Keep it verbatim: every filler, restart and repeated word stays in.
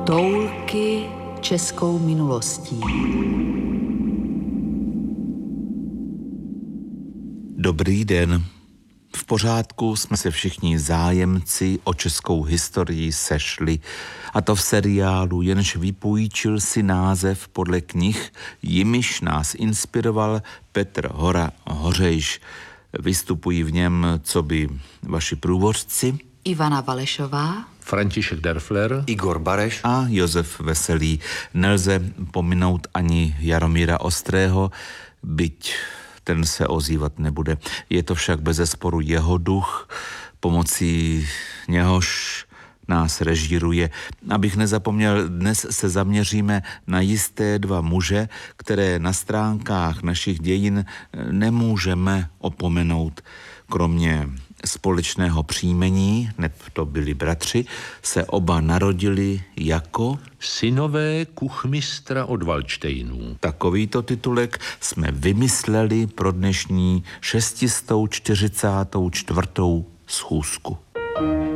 Toulky českou minulostí. Dobrý den. V pořádku jsme se všichni zájemci o českou historii sešli, a to v seriálu, jenž vypůjčil si název podle knih, jimiž nás inspiroval Petr Hora Hořejš. Vystupují v něm coby vaši průvodci Ivana Valešová, František Derfler, Igor Bareš a Josef Veselý. Nelze pominout ani Jaromíra Ostrého, byť ten se ozývat nebude. Je to však bezesporu jeho duch, pomocí něhož nás režíruje. Abych nezapomněl, dnes se zaměříme na jisté dva muže, které na stránkách našich dějin nemůžeme opomenout. Kromě společného příjmení, neb to byli bratři, se oba narodili jako synové kuchmistra od Valdštejnů. Takovýto titulek jsme vymysleli pro dnešní šestistou čtyřicátou čtvrtou schůzku.